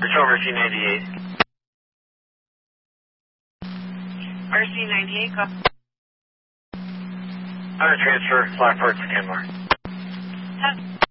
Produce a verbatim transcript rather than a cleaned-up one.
R C ninety-eight. R C ninety-eight, copy. I'm going to transfer Blackport to Kenmore. Huh.